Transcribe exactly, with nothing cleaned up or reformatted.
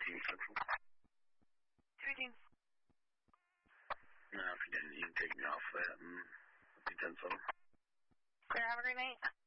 fifteen Central. fifteen. No, if you didn't, you can take me off that and I'll be ten seven. Clear, have a great night.